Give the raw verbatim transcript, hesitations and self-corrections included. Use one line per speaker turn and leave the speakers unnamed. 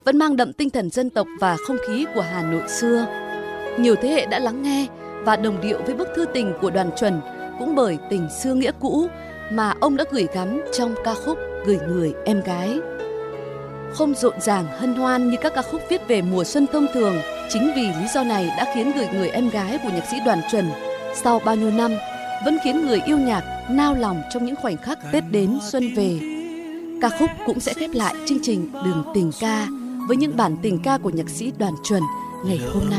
vẫn mang đậm tinh thần dân tộc và không khí của Hà Nội xưa. Nhiều thế hệ đã lắng nghe và đồng điệu với bức thư tình của Đoàn Chuẩn cũng bởi tình xưa nghĩa cũ mà ông đã gửi gắm trong ca khúc Gửi Người Em Gái. Không rộn ràng hân hoan như các ca khúc viết về mùa xuân thông thường, chính vì lý do này đã khiến Gửi Người Em Gái của nhạc sĩ Đoàn Chuẩn sau bao nhiêu năm vẫn khiến người yêu nhạc nao lòng trong những khoảnh khắc Tết đến xuân về. Ca khúc cũng sẽ khép lại chương trình Đường Tình Ca với những bản tình ca của nhạc sĩ Đoàn Chuẩn ngày hôm nay.